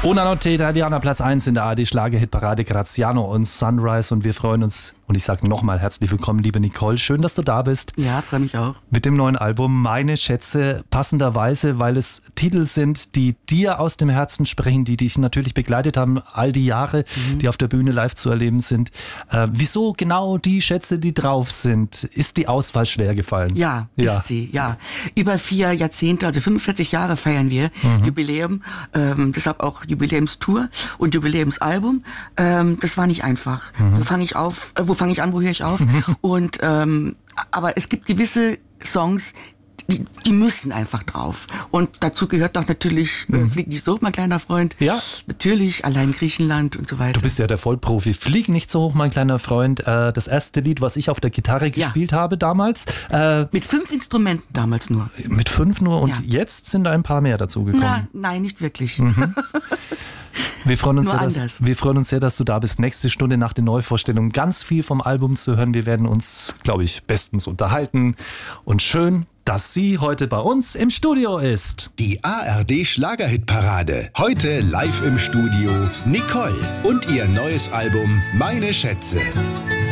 Una Notte Italiana, Platz 1 in der ARD-Schlager-Hitparade, Graziano und Sunrise. Und wir freuen uns, und ich sage nochmal herzlich willkommen, liebe Nicole. Schön, dass du da bist. Ja, freue mich auch. Mit dem neuen Album Meine Schätze, passenderweise, weil es Titel sind, die dir aus dem Herzen sprechen, die dich natürlich begleitet haben, all die Jahre, die auf der Bühne live zu erleben sind. Wieso genau die Schätze, die drauf sind? Ist die Auswahl schwer gefallen? Ja, ist sie, ja. Über 4 Jahrzehnte, also 45 Jahre feiern wir Jubiläum, deshalb auch Jubiläumstour und Jubiläumsalbum. Das war nicht einfach. Wo fange ich an, wo höre ich auf? Und aber es gibt gewisse Songs, die müssen einfach drauf. Und dazu gehört doch natürlich Flieg nicht so hoch, mein kleiner Freund. Ja. Natürlich, allein Griechenland und so weiter. Du bist ja der Vollprofi. Flieg nicht so hoch, mein kleiner Freund. Das erste Lied, was ich auf der Gitarre gespielt habe damals. Mit 5 Instrumenten damals nur. Mit 5 nur und jetzt sind ein paar mehr dazugekommen. Nein, nicht wirklich. Wir freuen uns sehr, dass du da bist. Nächste Stunde nach den Neuvorstellungen ganz viel vom Album zu hören. Wir werden uns, glaube ich, bestens unterhalten. Und schön, dass sie heute bei uns im Studio ist. Die ARD Schlagerhitparade. Heute live im Studio Nicole und ihr neues Album Meine Schätze.